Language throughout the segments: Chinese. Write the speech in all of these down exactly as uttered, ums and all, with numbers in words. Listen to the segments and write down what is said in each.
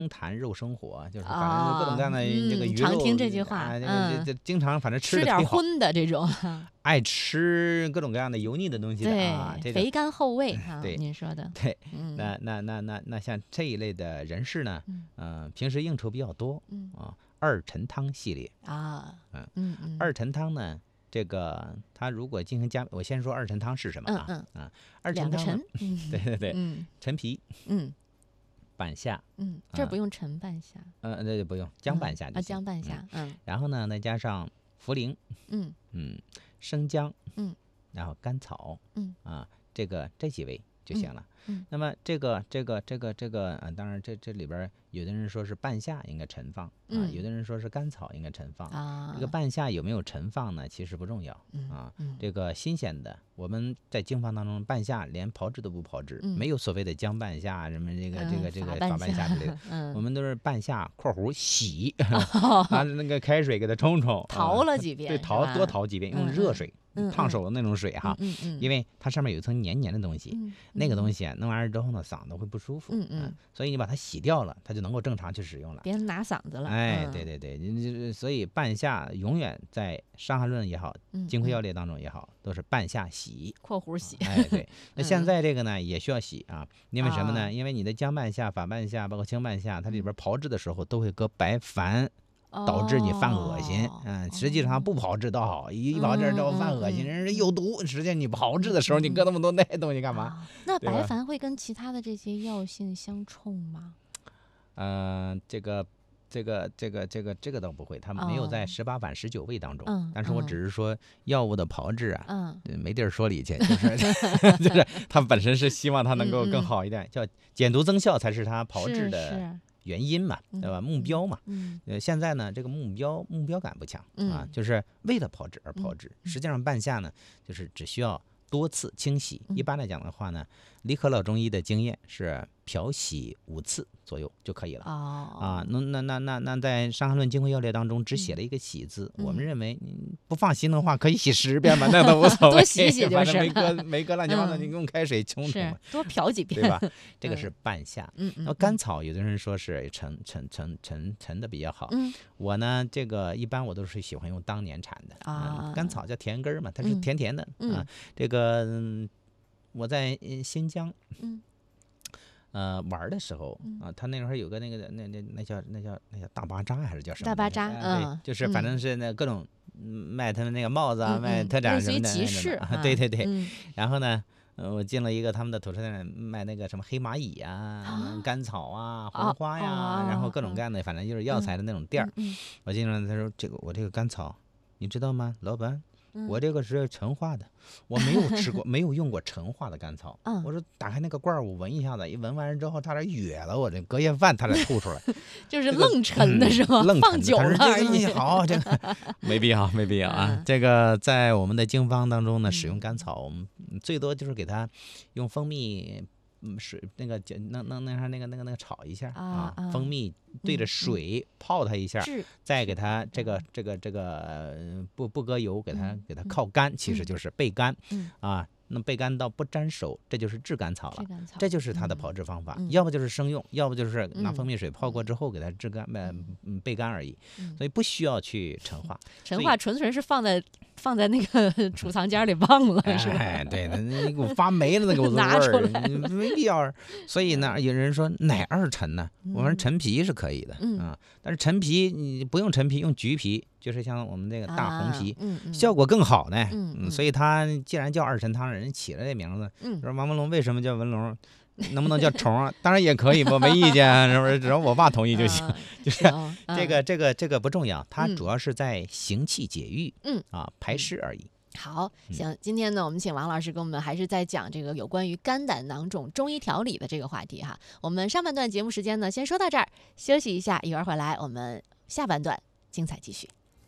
谈肉生活，就是反正各种各样的这个鱼肉， 常听这句话， 啊，这个这经常反正吃的点荤的这种， 爱吃各种各样的油腻的东西的啊，这个肥甘厚味啊， 对， 您说的， 对，那那那那那像这一类的人士呢，嗯，平时应酬比较多，啊，二陈汤系列啊， 嗯嗯， 二陈汤呢。这个他如果进行加，我先说二陈汤是什么啊？ 嗯嗯啊，二陈汤，对对对， 嗯， 陈皮， 嗯， 半夏， 嗯，这不用陈半夏， 呃，那就不用姜半夏就行， 啊，姜半夏，嗯， 然后呢，再加上茯苓， 嗯嗯，生姜， 嗯， 然后甘草， 嗯啊，这个这几味就行了。 嗯， 那么这个这个这个这个，啊，当然这这里边有的人说是半夏应该陈放啊，有的人说是甘草应该陈放啊。这个半夏有没有陈放呢？其实不重要啊。这个新鲜的，我们在经方当中，半夏连炮制都不炮制，没有所谓的姜半夏什么这个这个这个法半夏之类的，我们都是半夏（括弧洗），拿着那个开水给它冲冲， 淘了几遍， 对，淘多淘几遍，用热水。烫手的那种水哈，因为它上面有一层黏黏的东西，那个东西啊，弄完了之后呢，嗓子会不舒服， 嗯嗯， 所以你把它洗掉了，它就能够正常去使用了， 别拿嗓子了。 哎，对对对，所以半夏永远在《伤寒论》也好，《金匮要略》当中也好，都是半夏洗 （括弧洗）。 哎，对，那现在这个呢也需要洗啊，因为什么呢？因为你的姜半夏、法半夏，包括青半夏，它里边炮制的时候都会搁白矾。导致你犯恶心，嗯，实际上不炮制倒好，一炮制之后犯恶心，人家有毒。实际上你炮制的时候，你搁那么多那东西干嘛？ 那白矾会跟其他的这些药性相冲吗？ 嗯，这个。这个这个这个这个倒不会，它没有在十八反十九味当中。 嗯， 但是我只是说药物的炮制啊， 嗯， 没地儿说理去，就是就是它本身是希望它能够更好一点，叫减毒增效才是它炮制的原因嘛，对吧？目标嘛，呃，现在呢，这个目标目标感不强啊，就是为了炮制而炮制。实际上半夏呢，就是只需要多次清洗。一般来讲的话呢，李可老中医的经验是漂洗五次左右就可以了。 哦， 啊，那那那那那在《伤寒论·金匮要略》当中只写了一个洗字，我们认为你不放心的话，可以洗十遍嘛，那都无所谓， 多洗洗就是， 反正没搁没搁乱七八糟，你用开水冲冲嘛， 多漂几遍， 对吧？这个是半夏。嗯嗯。那甘草，有的人说是陈陈陈陈陈的比较好。嗯。我呢，这个一般我都是喜欢用当年产的啊。甘草叫甜根嘛，它是甜甜的啊。这个我在新疆。嗯。呃，玩的时候啊，他那会儿有个那个那那那叫那叫那叫大巴扎还是叫什么？ 大巴扎， 嗯，就是反正是那各种卖他们那个帽子啊，卖特产什么的， 集市， 对对对。然后呢，我进了一个他们的土车店，卖那个什么黑蚂蚁啊、甘草啊、红花呀，然后各种各样的，反正就是药材的那种店儿。我进了，他说这个我这个甘草，你知道吗，老板？我这个是陈化的，我没有吃过，没有用过陈化的甘草。嗯、我说打开那个罐儿，我闻一下子，一闻完之后，差点哕了，我这隔夜饭差点吐出来。 就是愣陈的是吗？ 愣放久了。 这个东西好，这个没必要，没必要啊。嗯、这个在我们的经方当中呢，使用甘草，我们最多就是给它用蜂蜜。嗯，水那个弄弄那啥那个那个那个炒一下啊，啊蜂蜜对着水、嗯、泡它一下，再给它这个这个这个、呃、不不搁油，给它给它靠干，嗯、其实就是焙干、嗯、啊。那焙干到不沾手，这就是炙甘草了。草这就是它的炮制方法，嗯、要不就是生用，要不就是拿蜂蜜水泡过之后给它炙干、嗯、焙干而已。嗯、所以不需要去陈化， 陈化纯粹是放在放在那个储藏间里忘了，是吧？ 哎，对，那给我发霉了，那股子味儿，没必要。所以呢，有人说哪二陈呢？我说陈皮是可以的、嗯、啊，但是陈皮你不用陈皮，用橘皮。就是像我们这个大红皮，啊嗯嗯、效果更好呢。嗯嗯、所以它既然叫二陈汤，人起了这名字。嗯、说王文龙为什么叫文龙？能不能叫虫啊？当然也可以，我没意见，是不是？只要我爸同意就行。啊、就是这个、这个、这个不重要，它主要是在行气解郁，嗯啊，排湿而已。 好，行，今天呢，我们请王老师跟我们还是在讲这个有关于肝胆囊肿中医调理的这个话题哈。我们上半段节目时间呢，先说到这儿，休息一下，一会儿回来我们下半段精彩继续。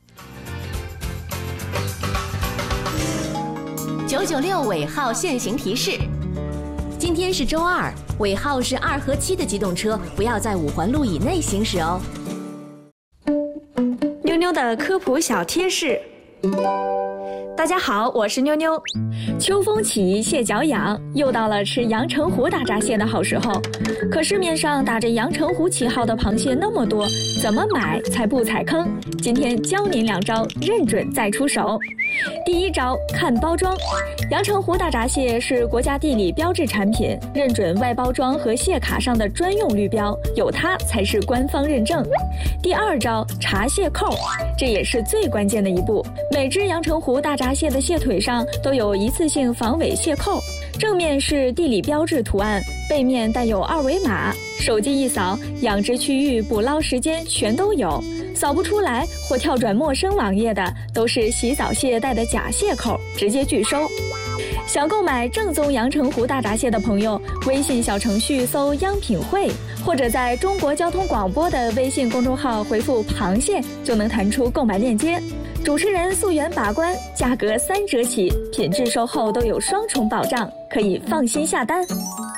九九六尾号限行提示：今天是周二，尾号是二和七的机动车不要在五环路以内行驶哦。 妞妞的科普小贴士： 大家好，我是妞妞。秋风起，蟹脚痒，又到了吃阳澄湖大闸蟹的好时候。可市面上打着阳澄湖旗号的螃蟹那么多，怎么买才不踩坑？今天教您两招，认准再出手。第一招，看包装。阳澄湖大闸蟹是国家地理标志产品，认准外包装和蟹卡上的专用绿标，有它才是官方认证。第二招，查蟹扣，这也是最关键的一步。每只阳澄湖大闸蟹的蟹腿上都有一次性防伪蟹扣，正面是地理标志图案，背面带有二维码，手机一扫，养殖区域、捕捞时间全都有。扫不出来或跳转陌生网页的，都是洗澡蟹带的假蟹扣，直接拒收。想购买正宗阳澄湖大闸蟹的朋友，微信小程序搜央品汇，或者在中国交通广播的微信公众号回复螃蟹，就能弹出购买链接。主持人溯源把关，价格三折起，品质售后都有双重保障，可以放心下单。